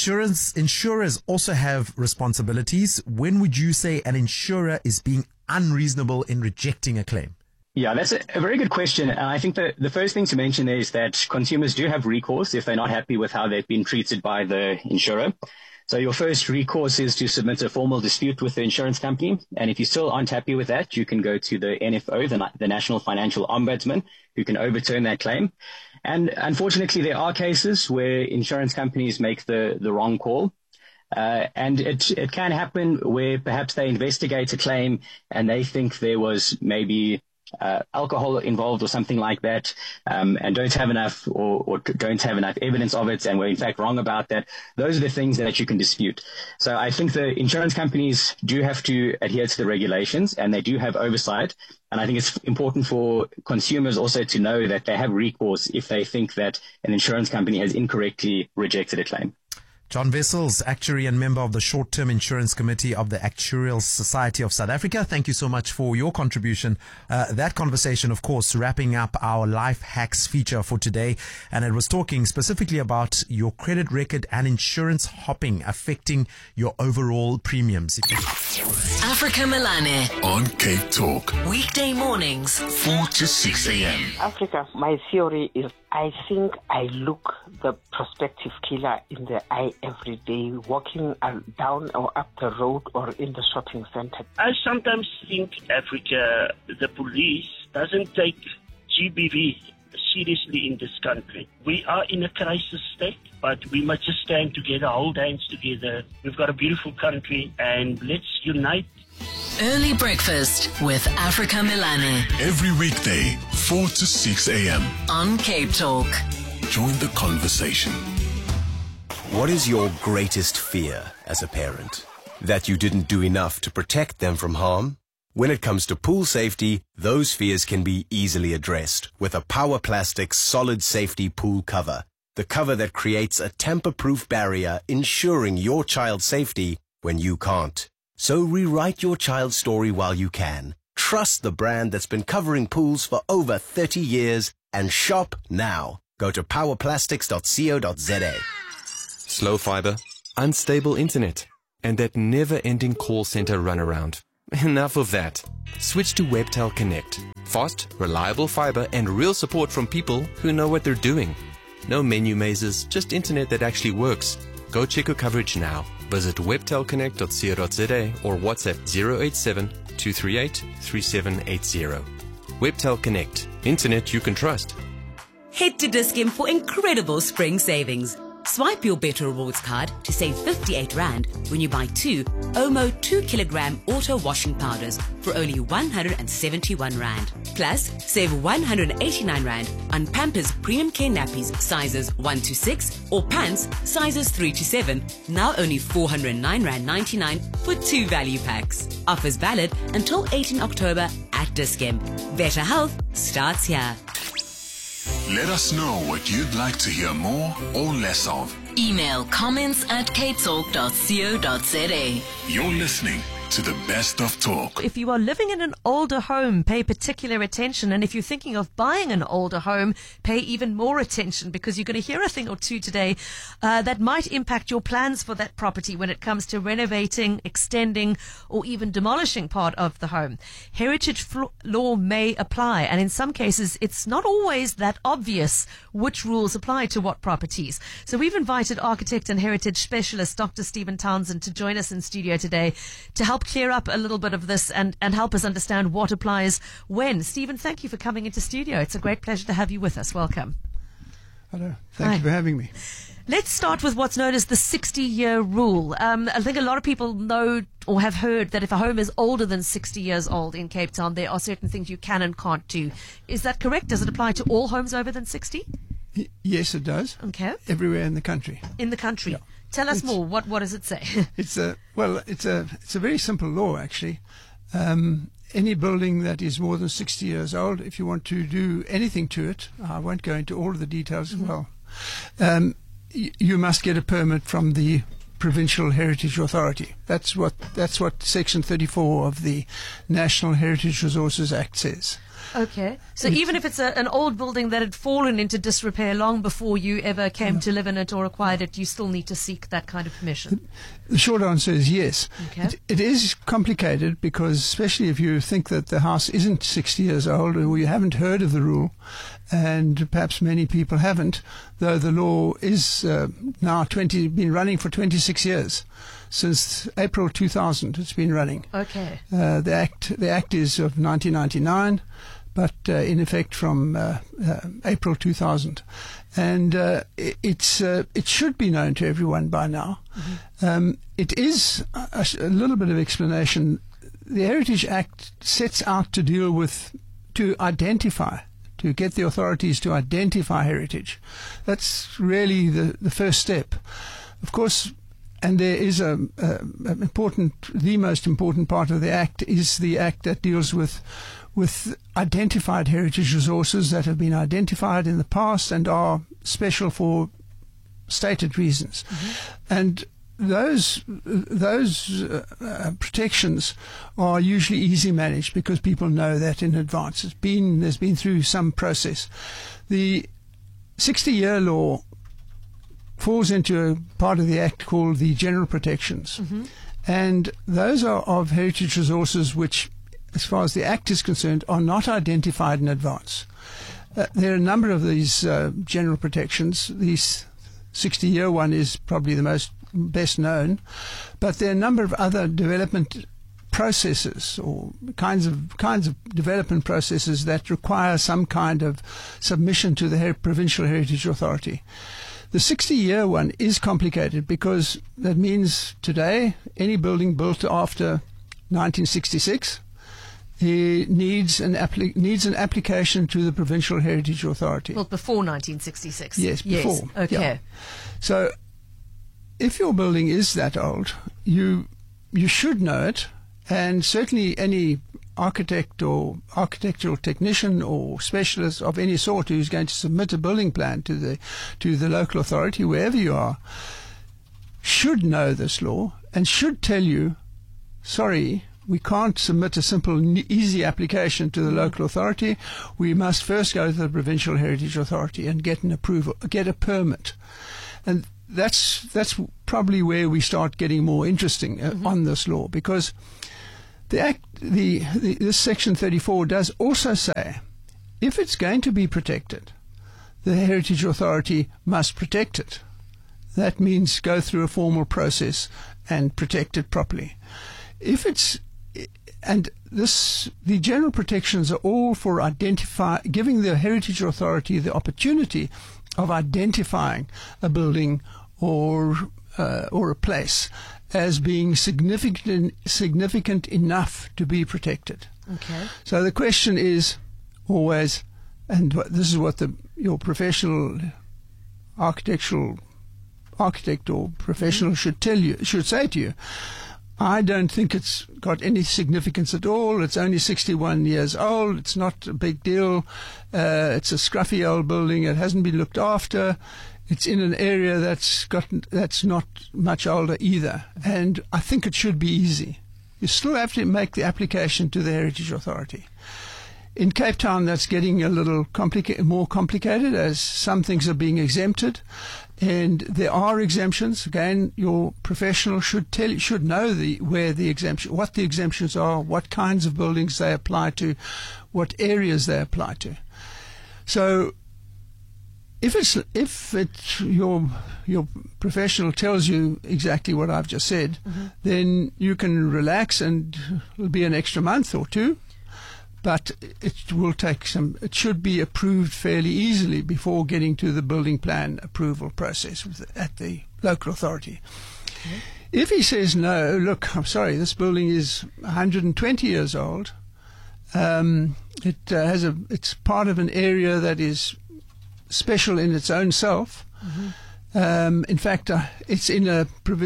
Speaker 13: insurers also have responsibilities. When would you say an insurer is being unreasonable in rejecting a claim?
Speaker 14: Yeah, that's a very good question. And I think the first thing to mention is that consumers do have recourse if they're not happy with how they've been treated by the insurer. So your first recourse is to submit a formal dispute with the insurance company. And if you still aren't happy with that, you can go to the NFO, the National Financial Ombudsman, who can overturn that claim. And unfortunately, there are cases where insurance companies make the wrong call. And it can happen where perhaps they investigate a claim and they think there was maybe alcohol involved or something like that, and don't have enough or don't have enough evidence of it, and we're in fact wrong about that. Those are the things that you can dispute. So I think the insurance companies do have to adhere to the regulations, and they do have oversight. And I think it's important for consumers also to know that they have recourse if they think that an insurance company has incorrectly rejected a claim.
Speaker 13: John Wessels, actuary and member of the Short-Term Insurance Committee of the Actuarial Society of South Africa. Thank you so much for your contribution. That conversation, of course, wrapping up our Life Hacks feature for today. And it was talking specifically about your credit record and insurance hopping affecting your overall premiums.
Speaker 12: Africa Melane
Speaker 6: on Cape Talk.
Speaker 12: Weekday mornings,
Speaker 6: 4 to 6 a.m.
Speaker 15: Africa, my theory is I think I look the prospective killer in the eye every day, walking down or up the road or in the shopping center.
Speaker 16: I sometimes think Africa, the police doesn't take GBV seriously in this country. We are in a crisis state, but we must just stand together, hold hands together. We've got a beautiful country, and let's unite.
Speaker 12: Early breakfast with Africa Melane.
Speaker 6: Every weekday, 4 to 6 a.m.
Speaker 12: on Cape Talk.
Speaker 6: Join the conversation.
Speaker 17: What is your greatest fear as a parent? That you didn't do enough to protect them from harm? When it comes to pool safety, those fears can be easily addressed with a Power Plastics solid safety pool cover. The cover that creates a tamper-proof barrier, ensuring your child's safety when you can't. So rewrite your child's story while you can. Trust the brand that's been covering pools for over 30 years and shop now. Go to powerplastics.co.za.
Speaker 18: Slow fiber, unstable internet, and that never-ending call center runaround. Enough of that. Switch to Webtel Connect. Fast, reliable fiber and real support from people who know what they're doing. No menu mazes, just internet that actually works. Go check your coverage now. Visit webtelconnect.co.za or WhatsApp 087-238-3780. Webtel Connect. Internet you can trust.
Speaker 19: Head to Dis-Chem for incredible spring savings. Swipe your Better Rewards card to save 58 Rand when you buy 2 Omo 2kg auto washing powders for only 171 Rand. Plus, save 189 Rand on Pampers Premium Care Nappies sizes 1 to 6 or pants sizes 3 to 7, now only 409 Rand 99 for 2 value packs. Offers valid until 18 October at Dis-Chem. Better health starts here.
Speaker 6: Let us know what you'd like to hear more or less of.
Speaker 12: Email comments@capetalk.co.za.
Speaker 6: You're listening to the best of talk.
Speaker 20: If you are living in an older home, pay particular attention. And if you're thinking of buying an older home, pay even more attention, because you're going to hear a thing or two today that might impact your plans for that property when it comes to renovating, extending, or even demolishing part of the home. Heritage law may apply, and in some cases, it's not always that obvious which rules apply to what properties. So we've invited architect and heritage specialist Dr. Stephen Townsend to join us in studio today to help clear up a little bit of this and help us understand what applies when. Stephen, thank you for coming into studio. It's a great pleasure to have you with us. Welcome.
Speaker 21: Hello. Thank you for having me.
Speaker 20: Let's start with what's known as the 60-year rule. I think a lot of people know or have heard that if a home is older than 60 years old in Cape Town, there are certain things you can and can't do. Is that correct? Does it apply to all homes over than 60?
Speaker 21: Yes, it does.
Speaker 20: Okay.
Speaker 21: Everywhere in the country.
Speaker 20: In the country. Yeah. Tell us more. What does it say?
Speaker 21: It's a very simple law, actually. Any building that is more than 60 years old, if you want to do anything to it, I won't go into all of the details as well, you must get a permit from the Provincial Heritage Authority. That's what Section 34 of the National Heritage Resources Act says.
Speaker 20: Okay. So even if it's an old building that had fallen into disrepair long before you ever came to live in it or acquired it, you still need to seek that kind of permission?
Speaker 21: The short answer is yes.
Speaker 20: Okay.
Speaker 21: It is complicated because, especially if you think that the house isn't 60 years old or you haven't heard of the rule, and perhaps many people haven't, though the law is now been running for 26 years. Since April 2000, it's been running.
Speaker 20: Okay.
Speaker 21: The act is of 1999, but in effect from April 2000, and it should be known to everyone by now. Mm-hmm. It is a little bit of explanation. The Heritage Act sets out to get the authorities to identify heritage. That's really the first step. Of course. And there is the most important part of the Act is the Act that deals with identified heritage resources that have been identified in the past and are special for stated reasons. Mm-hmm. And those protections are usually easy managed because people know that in advance. There's been through some process. The 60-year law falls into a part of the Act called the General Protections. Mm-hmm. And those are of heritage resources which, as far as the Act is concerned, are not identified in advance. There are a number of these general protections. The 60-year one is probably the best known, but there are a number of other development processes or kinds of development processes that require some kind of submission to the Provincial Heritage Authority. The 60-year one is complicated because that means today any building built after 1966 needs an application to the Provincial Heritage Authority.
Speaker 20: Well, before 1966.
Speaker 21: Yes, before.
Speaker 20: Okay.
Speaker 21: Yeah. So if your building is that old, you should know it, and certainly any architect or architectural technician or specialist of any sort who's going to submit a building plan to the local authority, wherever you are, should know this law and should tell you, sorry, we can't submit a simple, easy application to the local authority. We must first go to the Provincial Heritage Authority and get an approval, get a permit. And that's probably where we start getting more interesting on this law, because this Section 34 does also say if it's going to be protected, the Heritage Authority must protect it. That means go through a formal process and protect it properly. The general protections are all for giving the Heritage Authority the opportunity of identifying a building or a place as being significant enough to be protected.
Speaker 20: Okay.
Speaker 21: So the question is always, and this is what your professional architect or professional should say to you. I don't think it's got any significance at all. It's only 61 years old. It's not a big deal. It's a scruffy old building. It hasn't been looked after. It's in an area that's not much older either. And I think it should be easy. You still have to make the application to the Heritage Authority. In Cape Town, that's getting a little more complicated, as some things are being exempted. And there are exemptions. Again, your professional should know what the exemptions are, what kinds of buildings they apply to, what areas they apply to. So, if your professional tells you exactly what I've just said, then you can relax, and it'll be an extra month or two. But it will take it should be approved fairly easily before getting to the building plan approval process at the local authority. Okay. If he says, no, look, I'm sorry, this building is 120 years old, it's part of an area that is special in its own self. In fact, it's in a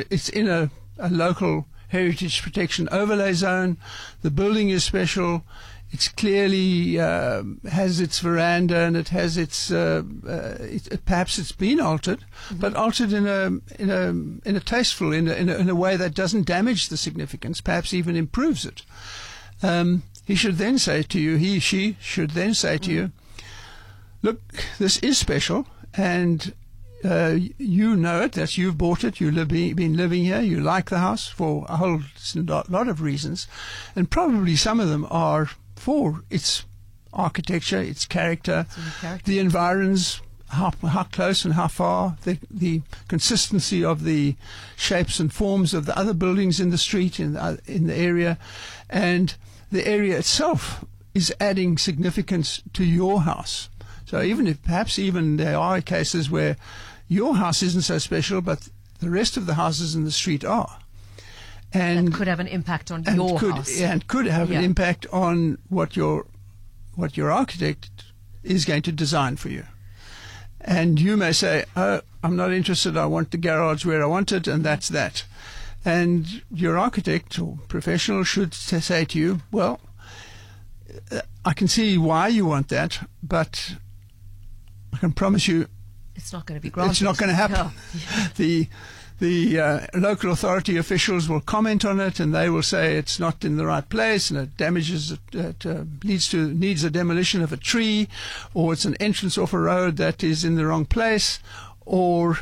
Speaker 21: local heritage protection overlay zone. The building is special. It's clearly has its veranda, and it has its. Perhaps it's been altered, but altered in a tasteful, in a way that doesn't damage the significance. Perhaps even improves it. He should then say to you, she should then say to you, look, this is special, and you know it, that you've bought it, you've been living here, you like the house for a whole lot of reasons, and probably some of them are for its architecture, its character, the environs, how close and how far, the consistency of the shapes and forms of the other buildings in the street, in the area, and the area itself is adding significance to your house. So perhaps there are cases where your house isn't so special, but the rest of the houses in the street are. And
Speaker 20: could have an impact on your house.
Speaker 21: And could have an impact on what your architect is going to design for you. And you may say, oh, I'm not interested, I want the garage where I want it, and that's that. And your architect or professional should say to you, well, I can see why you want that, but I can promise you
Speaker 20: it's not going to be granted.
Speaker 21: It's not going to happen. Yeah. The local authority officials will comment on it, and they will say it's not in the right place, and it damages, needs a demolition of a tree, or it's an entrance off a road that is in the wrong place, or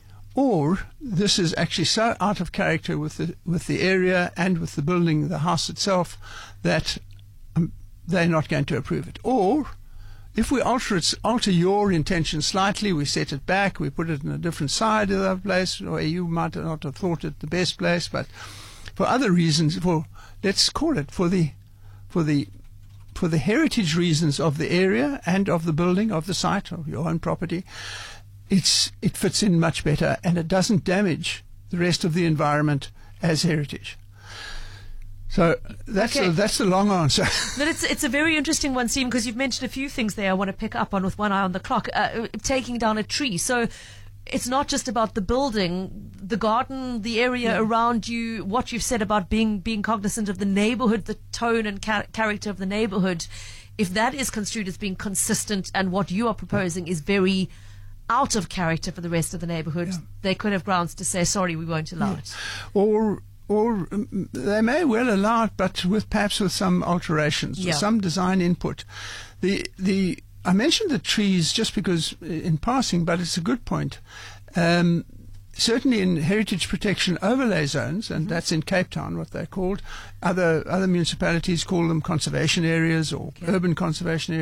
Speaker 21: this is actually so out of character with the area and with the building, the house itself, that they're not going to approve it. Or if we alter your intention slightly, we set it back, we put it in a different side of the place, where you might not have thought it the best place, but for other reasons, let's call it for the heritage reasons of the area and of the building, of the site, of your own property, it fits in much better, and it doesn't damage the rest of the environment as heritage. So that's the long answer.
Speaker 20: But it's a very interesting one, Stephen, because you've mentioned a few things there I want to pick up on with one eye on the clock. Taking down a tree. So it's not just about the building, the garden, the area around you, what you've said about being cognizant of the neighborhood, the tone and character of the neighborhood. If that is construed as being consistent and what you are proposing is very out of character for the rest of the neighborhood, they could have grounds to say, sorry, we won't allow it.
Speaker 21: Or they may well allow it, but perhaps with some alterations, or some design input. I mentioned the trees just because in passing, but it's a good point. Certainly in heritage protection overlay zones, and that's in Cape Town, what they're called. Other municipalities call them conservation areas or urban conservation areas.